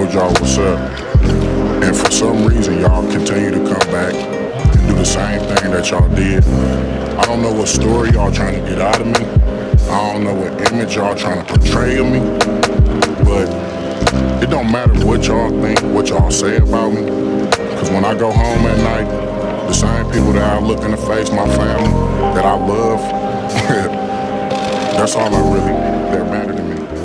told y'all what's up. And for some reason, y'all continue to come back and do the same thing that y'all did. I don't know what story y'all trying to get out of me. I don't know what image y'all trying to portray of me. But it don't matter what y'all think, what y'all say about me. Because when I go home at night, the same people that I look in the face, my family, that I love, that's all that